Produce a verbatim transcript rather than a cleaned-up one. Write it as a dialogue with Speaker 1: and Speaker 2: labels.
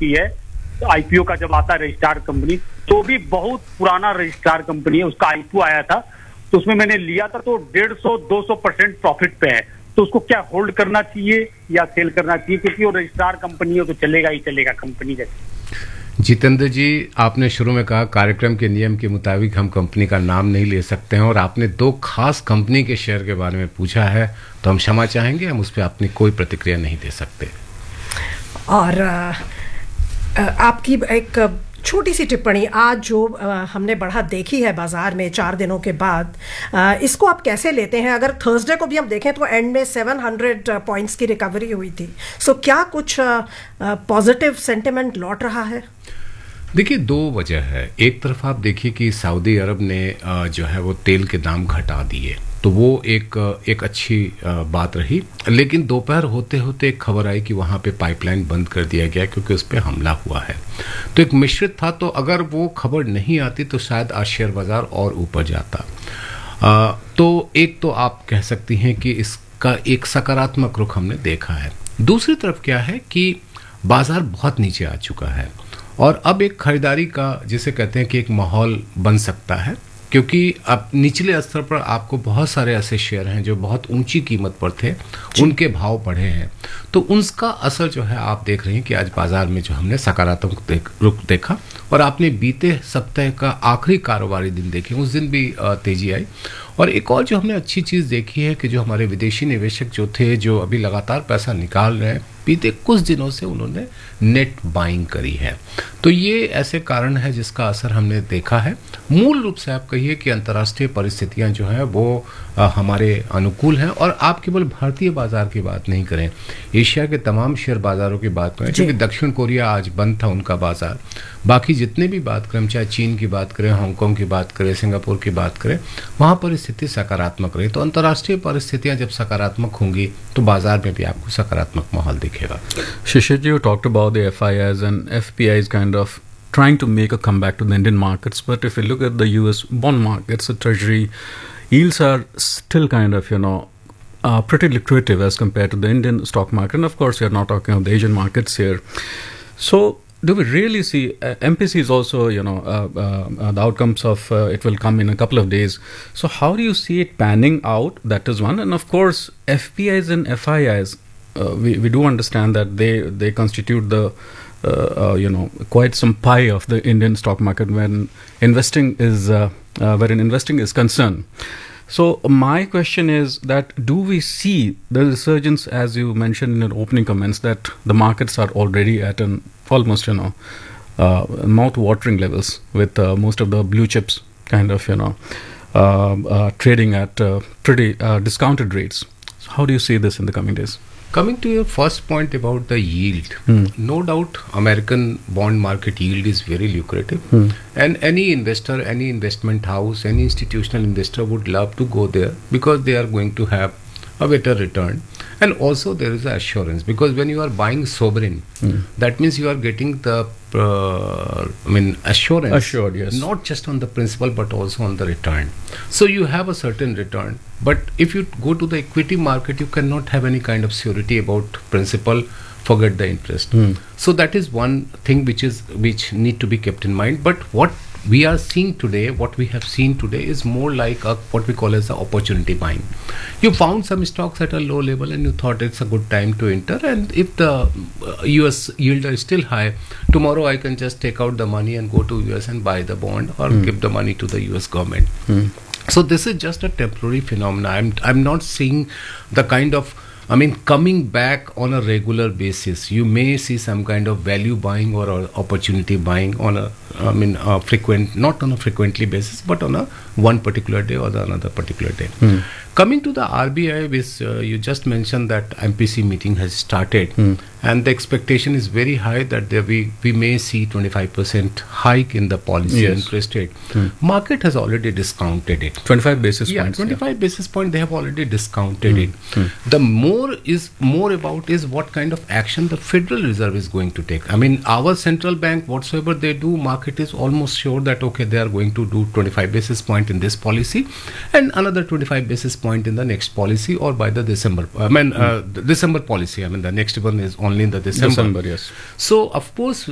Speaker 1: होती है आईपीओ का, जब आता है रजिस्ट्रार कंपनी, तो भी बहुत पुराना रजिस्ट्रार कंपनी है, उसका आईपीओ आया था तो उसमें मैंने लिया था तो डेढ़ सौ दो सौ परसेंट प्रॉफिट पे है। तो उसको क्या होल्ड करना चाहिए या सेल करना चाहिए, क्योंकि वो रजिस्ट्रार कंपनी है तो चलेगा ही चलेगा कंपनी जैसे।
Speaker 2: जितेंद्र जी, आपने शुरू में कहा कार्यक्रम के नियम के मुताबिक हम कंपनी का नाम नहीं ले सकते हैं, और आपने दो खास कंपनी के शेयर के बारे में पूछा है, तो हम क्षमा चाहेंगे, हम उस पर अपनी कोई प्रतिक्रिया नहीं दे सकते।
Speaker 3: और आ, आपकी एक छोटी सी टिप्पणी, आज जो आ, हमने बढ़त देखी है बाजार में चार दिनों के बाद, आ, इसको आप कैसे लेते हैं? अगर थर्सडे को भी हम देखें तो एंड में सात सौ पॉइंट्स की रिकवरी हुई थी, सो क्या कुछ पॉजिटिव सेंटिमेंट लौट रहा है?
Speaker 2: देखिए, दो वजह है। एक तरफ आप देखिए कि सऊदी अरब ने जो है वो तेल के दाम घटा दिए, तो वो एक एक अच्छी बात रही। लेकिन दोपहर होते होते एक खबर आई कि वहाँ पे पाइपलाइन बंद कर दिया गया क्योंकि उस पर हमला हुआ है। तो एक मिश्रित था, तो अगर वो खबर नहीं आती तो शायद आज शेयर बाजार और ऊपर जाता। आ, तो एक तो आप कह सकती हैं कि इसका एक सकारात्मक रुख हमने देखा है। दूसरी तरफ क्या है कि बाजार बहुत नीचे आ चुका है और अब एक खरीदारी का, जिसे कहते हैं कि एक माहौल बन सकता है, क्योंकि अब निचले स्तर पर आपको बहुत सारे ऐसे शेयर हैं जो बहुत ऊंची कीमत पर थे, उनके भाव बढ़े हैं, तो उसका असर जो है आप देख रहे हैं कि आज बाजार में जो हमने सकारात्मक देख, रुख देखा। और आपने बीते सप्ताह का आखिरी कारोबारी दिन देखे, उस दिन भी तेजी आई। और एक और जो हमने अच्छी चीज़ देखी है कि जो हमारे विदेशी निवेशक जो थे, जो अभी लगातार पैसा निकाल रहे हैं, बीते कुछ दिनों से उन्होंने नेट बाइंग करी है। तो ये ऐसे कारण है जिसका असर हमने देखा है। मूल रूप से आप कहिए कि अंतर्राष्ट्रीय परिस्थितियां जो हैं वो आ, हमारे अनुकूल हैं। और आप केवल भारतीय बाजार की बात नहीं करें, एशिया के तमाम शेयर बाजारों की बात करें, क्योंकि दक्षिण कोरिया आज बंद था उनका बाजार, बाकी जितने भी बात करें, चाहे चीन की बात करें, हांगकांग की बात करें, सिंगापुर की बात करें, वहाँ परिस्थिति सकारात्मक रही। तो अंतर्राष्ट्रीय परिस्थितियां जब सकारात्मक होंगी तो बाजार में भी आपको सकारात्मक माहौल दिखेगा।
Speaker 4: Shishir ji, you talked about the F I Is and F P Is kind of trying to make a comeback to the Indian markets, but if you look at the U S bond markets, the treasury yields are still kind of, you know, uh, pretty lucrative as compared to the Indian stock market. And of course, we are not talking about the Asian markets here. So do we really see uh, M P C is also, you know, uh, uh, the outcomes of uh, it will come in a couple of days. So how do you see it panning out? That is one. And of course, F P Is and F I Is, uh, we, we do understand that they, they constitute the, uh, uh, you know, quite some pie of the Indian stock market when investing is, uh, uh, wherein investing is concerned. So my question is that do we see the resurgence, as you mentioned in your opening comments, that the markets are already at an almost, you know, uh, mouth-watering levels with uh, most of the blue chips kind of, you know, uh, uh, trading at uh, pretty uh, discounted rates. So how do you see this in the coming days?
Speaker 2: Coming to your first point about the yield,
Speaker 4: Hmm.
Speaker 2: no doubt American bond market yield is very lucrative,
Speaker 4: Hmm.
Speaker 2: and any investor, any investment house, any institutional investor would love to go there because they are going to have a better return. And also there is assurance, because when you are buying sovereign,
Speaker 4: Hmm.
Speaker 2: that means you are getting the uh, I mean assurance,
Speaker 4: Assured, yes.
Speaker 2: not just on the principal but also on the return. So you have a certain return. But if you go to the equity market, you cannot have any kind of surety about principal, forget the interest.
Speaker 4: Hmm.
Speaker 2: So that is one thing which is which need to be kept in mind. But what we are seeing today, what we have seen today is more like a, what we call as the opportunity buying. You found some stocks at a low level and you thought it's a good time to enter, and if the uh, U S yield is still high, tomorrow I can just take out the money and go to U S and buy the bond or
Speaker 4: Hmm.
Speaker 2: give the money to the U S government.
Speaker 4: Hmm.
Speaker 2: So this is just a temporary phenomenon. I'm I'm not seeing the kind of, I mean, coming back on a regular basis. You may see some kind of value buying or, or opportunity buying on a, I mean, a frequent, not on a frequently basis, but on a one particular day or the another particular day.
Speaker 4: Hmm.
Speaker 2: Coming to the R B I, which uh, you just mentioned that M P C meeting has started,
Speaker 4: Hmm.
Speaker 2: and the expectation is very high that there we we may see twenty-five percent hike in the policy
Speaker 4: Yes.
Speaker 2: interest rate.
Speaker 4: Hmm.
Speaker 2: Market has already discounted it.
Speaker 4: twenty-five basis
Speaker 2: Yeah,
Speaker 4: points.
Speaker 2: twenty-five basis point they have already discounted
Speaker 4: Hmm.
Speaker 2: it.
Speaker 4: Hmm.
Speaker 2: The more is more about is what kind of action the Federal Reserve is going to take. I mean, our central bank, whatsoever they do, market is almost sure that okay, they are going to do twenty-five basis point in this policy and another twenty-five basis point in the next policy, or by the December, I mean, uh, the December policy. I mean, the next one is only in the December.
Speaker 4: December, yes.
Speaker 2: So, of course,